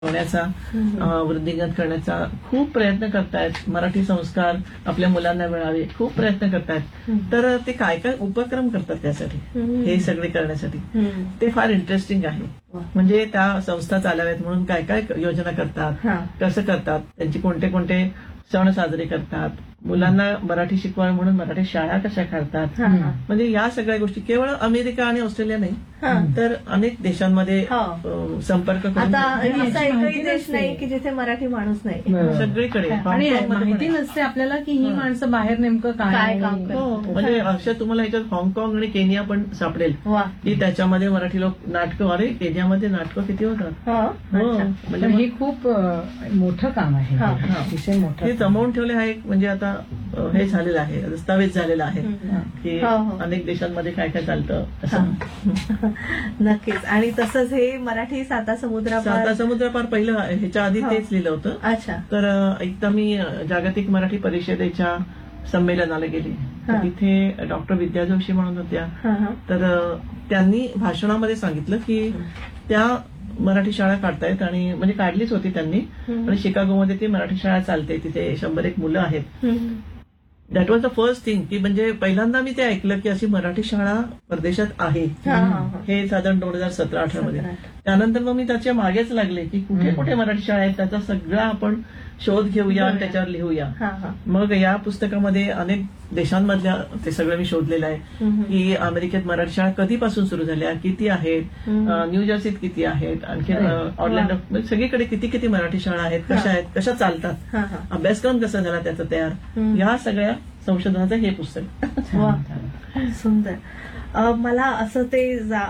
होण्याचा वृद्धिंगत करण्याचा खूप प्रयत्न करतायत. मराठी संस्कार आपल्या मुलांना मिळावे खूप प्रयत्न करतायत. तर ते काय काय उपक्रम करतात त्यासाठी, हे सगळे करण्यासाठी ते फार इंटरेस्टिंग आहे. म्हणजे त्या संस्था चालाव्यात म्हणून काय काय योजना करतात, कसं करतात, त्यांची कोणते कोणते सण साजरे करतात, मुलांना मराठी शिकवावे म्हणून मराठी शाळा कशा काढतात. म्हणजे या सगळ्या गोष्टी केवळ अमेरिका आणि ऑस्ट्रेलिया नाही तर अनेक देशांमध्ये संपर्क करून आता असा एकही देश नाही की जिथे मराठी माणूस नाही, सगळीकडे. आणि माहिती नसते आपल्याला की ही माणसं बाहेर नेमकं काय काम करतात. म्हणजे अक्षर तुम्हाला याच्यात हाँगकाँग आणि केनिया पण सापडेल की त्याच्यामध्ये मराठी लोक नाटकं, अरे केनियामध्ये नाटकं किती होतात. म्हणजे हे खूप मोठं काम आहे, अतिशय मोठं. हे जमवून ठेवले हा एक म्हणजे आता हे झालेलं आहे, दस्तावेज झालेला आहे की अनेक देशांमध्ये काय काय चालतं असं. नक्कीच. आणि तसंच हे मराठी साता समुद्रापार पहिलं ह्याच्या आधी तेच लिहिलं होतं. अच्छा. तर एकदा मी जागतिक मराठी परिषदेच्या संमेलनाला गेले, तर तिथे डॉक्टर विद्या जोशी म्हणून होत्या. तर त्यांनी भाषणामध्ये सांगितलं की त्या मराठी शाळा काढतायत आणि म्हणजे काढलीच होती त्यांनी, आणि शिकागोमध्ये ती मराठी शाळा चालते, तिथे 101 मुलं आहेत. That was the first thing की म्हणजे पहिल्यांदा मी ते ऐकलं की अशी मराठी शाळा परदेशात आहे. हे साधारण 2017-18 मध्ये. त्यानंतर मग मी त्याच्या मागेच लागले की कुठे कुठे मराठी शाळा आहेत, त्याचा सगळा आपण शोध घेऊया आणि त्याच्यावर लिहूया. मग या पुस्तकामध्ये अनेक देशांमधल्या ते सगळं मी शोधलेलं आहे की अमेरिकेत मराठी शाळा कधीपासून सुरू झाल्या, किती आहेत, न्यू जर्सीत किती आहेत, आणखी ऑर्लँडो, सगळीकडे किती किती मराठी शाळा आहेत, कशा आहेत, कशा चालतात, अभ्यासक्रम कसा झाला त्याचा तयार, या सगळ्या संशोधनाचं हे पुस्तक. सुंदर. मला असं ते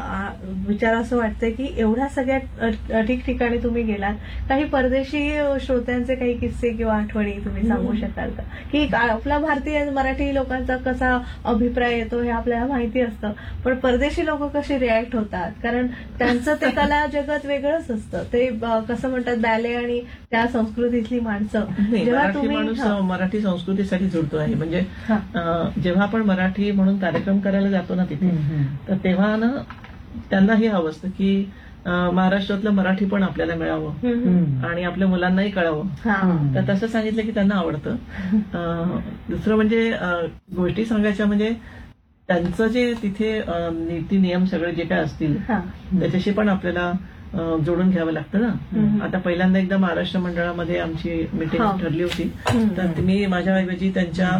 विचार असं वाटतंय की एवढ्या सगळ्या ठिकठिकाणी तुम्ही गेलात, काही परदेशी श्रोत्यांचे काही किस्से किंवा आठवणी तुम्ही सांगू शकाल का, की आपला भारतीय मराठी लोकांचा कसा अभिप्राय येतो हे आपल्याला माहिती असतं, पण परदेशी लोक कशी रिॲक्ट होतात, कारण त्यांचं ते कला जगत वेगळंच असतं. ते कसं म्हणतात, बॅले आणि त्या संस्कृतीतली माणसं जेव्हा तुम्ही मराठी संस्कृतीसाठी जुळतो आहे. म्हणजे जेव्हा आपण मराठी म्हणून कार्यक्रम करायला जातो ना तिथे, तर तेव्हा ना त्यांना हे हवं असतं की महाराष्ट्रातलं मराठी पण आपल्याला मिळावं आणि आपल्या मुलांनाही कळावं. तर तसं सांगितलं की त्यांना आवडतं. दुसरं म्हणजे गोष्टी सांगायच्या, म्हणजे त्यांचं जे तिथे नीती नियम सगळे जे काय असतील त्याच्याशी पण आपल्याला जोडून घ्यावं लागतं ना. आता पहिल्यांदा एकदा महाराष्ट्र मंडळामध्ये आमची मीटिंग ठरली होती, तर मी माझ्याऐवजी त्यांच्या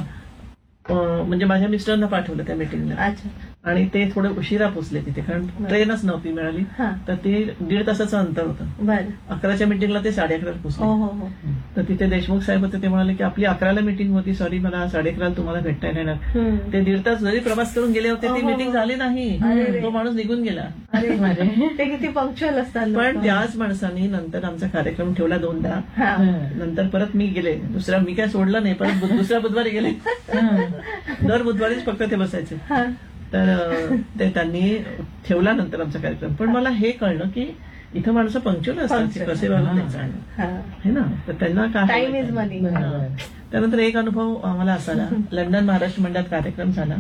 म्हणजे माझ्या मिस्टरांना पाठवलं त्या मीटिंगला, आणि ते थोडे उशिरा पोचले तिथे, कारण ट्रेनच नव्हती मिळाली. तर ते 1.5 तासाचं अंतर होतं. 11च्या मिटिंगला ते 11:30 पोचले. तर तिथे देशमुख साहेब होते, ते म्हणाले की आपली 11ला मिटिंग होती, सॉरी मला 11:30 तुम्हाला भेटता येणार. ते 1.5 तास जरी प्रवास करून गेले होते, ती मिटिंग झाली नाही, तो माणूस निघून गेला. ते किती पंक्च्युअल असतात. पण त्याच माणसाने नंतर आमचा कार्यक्रम ठेवला 2दा. नंतर परत मी गेले, मी काय सोडलं नाही, परत दुसऱ्या बुधवारी गेले. दर बुधवारीच फक्त ते बसायचे. तर ते त्यांनी ठेवला नंतर आमचा कार्यक्रम. पण मला हे कळलं की इथं माणसं पंक्च्युअल असतात, कसे वागतात हे ना, तर त्यांना काय. टाइम इज मनी. त्यानंतर एक अनुभव आम्हाला असा आला, लंडन महाराष्ट्र मंडळात कार्यक्रम झाला,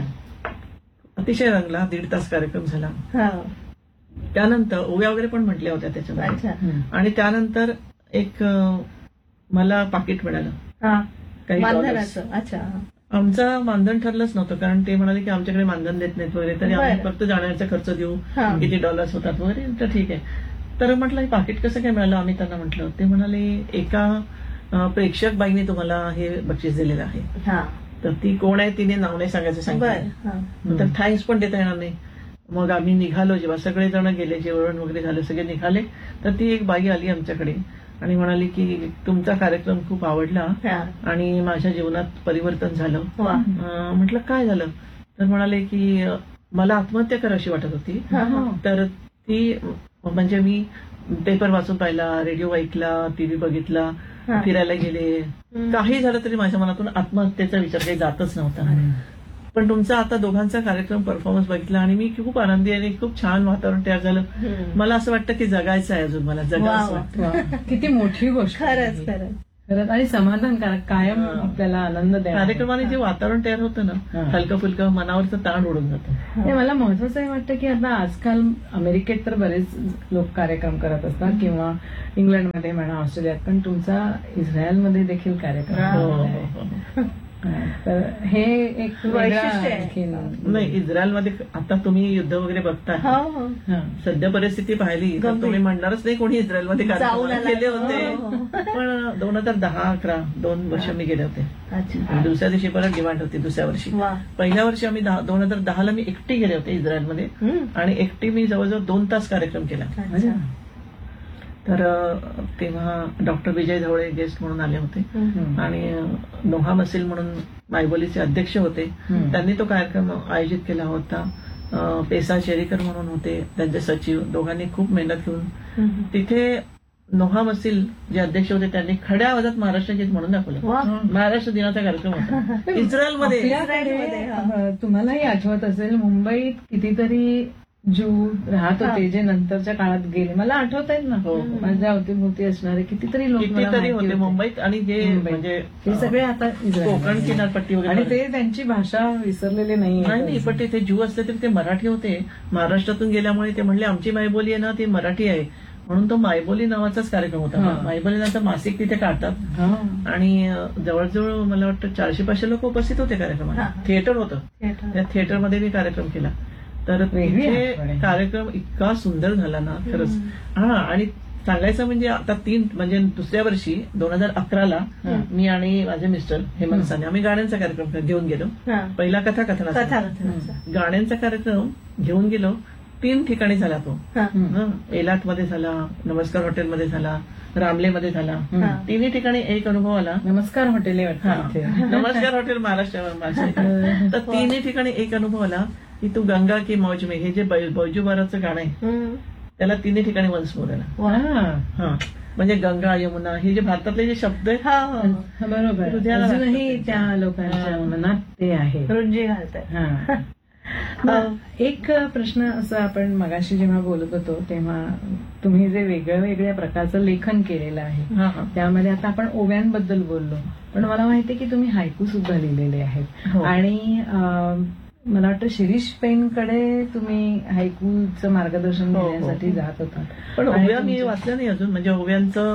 अतिशय रंगला, 1.5 तास कार्यक्रम झाला. त्यानंतर ओव्या वगैरे पण म्हटल्या होत्या त्याच्यामध्ये, आणि त्यानंतर एक मला पाकिट मिळालं काही डॉलर्स. अच्छा. आमचं मानधन ठरलंच नव्हतं, कारण ते म्हणाले की आमच्याकडे मानधन देत नाहीत वगैरे, तरी आम्ही फक्त जाण्याचा खर्च देऊ, किती डॉलर्स होतात वगैरे, तर ठीक आहे. तर म्हटलं हे पाकिट कसं काय मिळालं, आम्ही त्यांना म्हटलं. ते म्हणाले एका प्रेक्षक बाईने तुम्हाला हे बक्षीस दिलेलं आहे. तर ती कोण आहे तिने नाव नाही सांगायचं सांगितलं, तर थँक्स पण देता येणार नाही. मग आम्ही निघालो, जेव्हा सगळेजण गेले, जेवण वगैरे झालं, सगळे निघाले, तर ती एक बाई आली आमच्याकडे आणि म्हणाली की तुमचा कार्यक्रम खूप आवडला आणि माझ्या जीवनात परिवर्तन झालं. म्हटलं काय झालं, तर म्हणाले की मला आत्महत्या करावीशी वाटत होती. तर ती म्हणजे मी पेपर वाचून पाहिला, रेडिओ ऐकला, टीव्ही बघितला, फिरायला गेले, काही झालं तरी माझ्या मनातून आत्महत्येचा विचार काही जातच नव्हता. पण तुमचा आता दोघांचा कार्यक्रम परफॉर्मन्स बघितला आणि मी खूप आनंदी आणि खूप छान वातावरण तयार झालं. मला असं वाटतं की जगायचं आहे, अजून मला जगायचं वाटतं. किती मोठी गोष्ट. खरंच. खरंच आणि समाधानकारक कायम आपल्याला आनंद द्या. कार्यक्रमाने जे वातावरण तयार होतं ना हलकं फुलकं मनावरचं ताण उडून जातं. मला महत्वाचं हे वाटतं की आता आजकाल अमेरिकेत तर बरेच लोक कार्यक्रम करत असतात किंवा इंग्लंडमध्ये म्हणा ऑस्ट्रेलियात, पण तुमचा इस्रायलमध्ये देखील कार्यक्रम आहे. तर हे एक वैशिष्ट्य आहे. आणखीन नाही इस्रायलमध्ये आता तुम्ही युद्ध वगैरे बघताय सध्या परिस्थिती पाहिली तर तुम्ही म्हणणारच नाही कोणी इस्रायलमध्ये कार्यक्रम केले होते. पण 2010-11 2 वर्ष मी गेले होते. दुसऱ्या दिवशी परत डिमांड होती. दुसऱ्या वर्षी पहिल्या वर्षी आम्ही 2010ला मी एकटी गेले होते इस्रायलमध्ये आणि एकटी मी जवळजवळ 2 तास कार्यक्रम केला. तर तेव्हा डॉक्टर विजय धवळे गेस्ट म्हणून आले होते आणि नोहा मसील म्हणून मायबोलीचे अध्यक्ष होते. त्यांनी तो कार्यक्रम आयोजित केला होता. पेसा शेरीकर म्हणून होते त्यांचे सचिव. दोघांनी खूप मेहनत घेऊन तिथे नोहा मसील जे अध्यक्ष होते त्यांनी खड्या आवाजात महाराष्ट्र गीत म्हणून दाखवलं. महाराष्ट्र दिनाचा कार्यक्रम होता इस्रायलमध्ये. तुम्हालाही आठवत असेल मुंबईत कितीतरी ज्यू राहत होते जे नंतरच्या काळात गेले. मला आठवत आहेत ना माझ्या अवतीभोवती असणारे कितीतरी लोक कितीतरी होते मुंबईत आणि जे म्हणजे हे सगळे आता कोकण किनारपट्टी वगैरे आणि ते त्यांची भाषा विसरलेली नाही. पण ते ज्यू असले तरी ते मराठी होते. महाराष्ट्रातून गेल्यामुळे ते म्हणले आमची मायबोली आहे ना ती मराठी आहे म्हणून तो मायबोली नावाचाच कार्यक्रम होता. मायबोली नावाचं मासिक तिथे काढतात आणि जवळजवळ मला वाटतं 400-500 लोक उपस्थित होते कार्यक्रमात. थिएटर होतं. त्या थिएटरमध्ये मी कार्यक्रम केला. तर तिथे कार्यक्रम इतका सुंदर झाला ना खरंच. आणि सांगायचं म्हणजे आता म्हणजे दुसऱ्या वर्षी 2011ला मी आणि माझे मिस्टर हेमंत साने आम्ही गाण्यांचा कार्यक्रम घेऊन गेलो. पहिला कथाकथनाचा गाण्यांचा कार्यक्रम घेऊन गेलो. 3 ठिकाणी झाला तो. एलाटमध्ये झाला, नमस्कार हॉटेलमध्ये झाला, रामलेमध्ये झाला. 3 ठिकाणी एक अनुभव आला. नमस्कार हॉटेल नमस्कार हॉटेल महाराष्ट्र. तर 3 ठिकाणी एक अनुभव आला की तू गंगा की मौज में हे जे बैजू बाराचं गाणं आहे त्याला 3 ठिकाणी वन्स मोर आला. म्हणजे गंगा यमुना हे जे भारतातले जे शब्द आहेत बरोबर अजूनही त्या लोकांच्या मनात ते आहे. रुंजी घालतात. एक प्रश्न असं आपण मगाशी जेव्हा बोलत होतो तेव्हा तुम्ही जे वेगळ्या प्रकारचं लेखन केलेलं आहे त्यामध्ये आता आपण ओव्यांबद्दल बोललो पण मला माहितीये की तुम्ही हायकू सुद्धा लिहिलेले आहेत आणि मला वाटतं शिरीष पेनकडे तुम्ही हायकूचं मार्गदर्शन घेण्यासाठी जात होता. पण ओव्या मी वाचल्या नाही अजून म्हणजे ओव्यांचं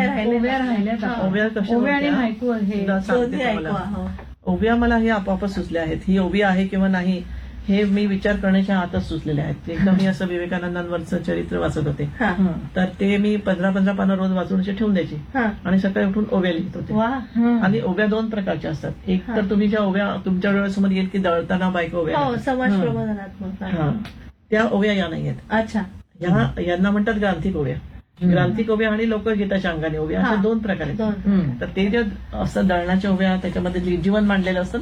ओव्या आणि हायकू हे ओव्या मला हे आपोआपच सुचले आहेत. ही ओव्या आहे किंवा नाही हे मी विचार करण्याच्या आतच सुचलेले आहेत. एकदा मी असं विवेकानंदांवरचं चरित्र वाचत होते तर ते मी 15-15 पानं रोज वाचून असे ठेवून द्यायची आणि सकाळी उठून ओव्या लिहित होते. आणि ओव्या 2 प्रकारच्या असतात. एक तर तुम्ही ज्या ओव्या तुमच्या डोळ्यासमोर येईल की दळताना बायका ओव्या समाज प्रबोधनात्मक त्या ओव्या या नाहीयेत. अच्छा. यांना म्हणतात ग्रांथिक ओव्या. ग्रांथिक ओव्या आणि लोकगीताच्या अंगाने ओव्या असे 2 प्रकार आहेत. तर ते जे असं दळणाच्या ओव्या त्याच्यामध्ये जीवन मांडलेलं असतं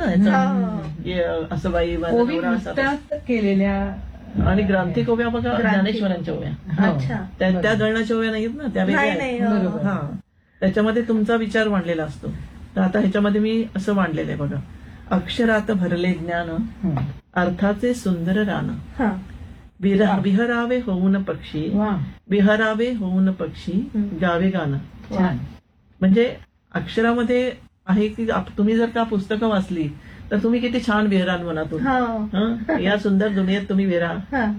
ना असं बाई केलेल्या आणि ग्रांथिक ओव्या बघा ज्ञानेश्वरांच्या ओव्या त्या दळणाच्या ओव्या नाहीत ना त्या वेगळ्या. त्याच्यामध्ये तुमचा विचार मांडलेला असतो. तर आता ह्याच्यामध्ये मी असं मांडलेलं आहे बघा. अक्षरात भरले ज्ञान अर्थाचे सुंदर रान विहरावे होऊन पक्षी विहरावे होऊन पक्षी गावे गाणं. म्हणजे अक्षरामध्ये आहे की तुम्ही जर का पुस्तकं वाचली तर तुम्ही किती छान विहरान मनातून या सुंदर दुनियेत तुम्ही विहरा.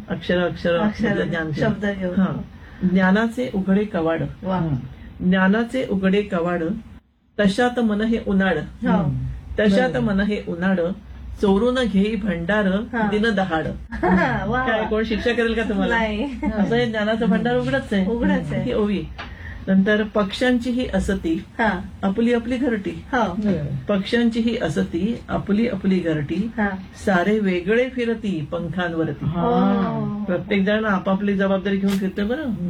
अक्षर ज्ञान शब्द ज्ञानाचे उघडे कवाड ज्ञानाचे उघडे कवाड तशात मन हे उन्हाळ तशात मन हे उन्हाळ चोरून घेई भंडार दिन दहाड. काय कोण शिक्षा करेल का तुम्हाला? असं हे ज्ञानाचं भंडार उघडच आहे ही ओवी. नंतर पक्ष्यांची ही असती आपली आपली घरटी पक्ष्यांची ही असती आपली आपली घरटी सारे वेगळे फिरती पंखांवरती. प्रत्येक जण आपापली जबाबदारी घेऊन फिरते.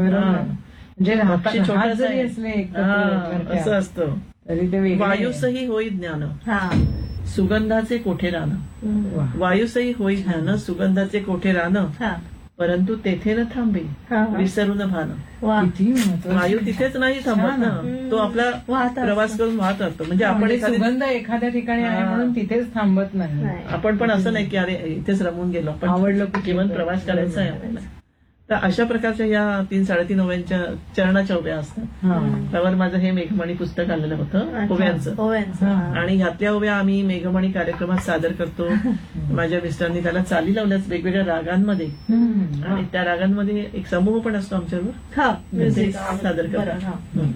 बरं पक्षी छोटा जरी असले असं असतं. वायुसही होई ज्ञान सुगंधाचे कोठे रान वायुसही होई ज्ञान सुगंधाचे कोठे रान परंतु तेथे न थांबे विसरून भान. वायू तिथेच नाही थांबत ना तो आपला प्रवास करून वाहत असतो. म्हणजे आपण सुगंध एखाद्या ठिकाणी आहे म्हणून तिथेच थांबत नाही. आपण पण असं नाही की अरे इथेच रमून गेलो आपण आवडलं जीवन प्रवास करायचा आहे आपल्याला. तर अशा प्रकारच्या या 3-3.5 ओव्यांच्या चरणाच्या ओव्या असतात. त्यावर माझं हे मेघमणी पुस्तक आलेलं होतं ओव्यांचं. आणि ह्यातल्या ओव्या आम्ही मेघमणी कार्यक्रमात सादर करतो. माझ्या मिस्टरांनी त्याला चाली लावल्याच वेगवेगळ्या रागांमध्ये, आणि त्या रागांमध्ये एक समूह पण असतो आमच्यावर म्युझिक सादर करतो.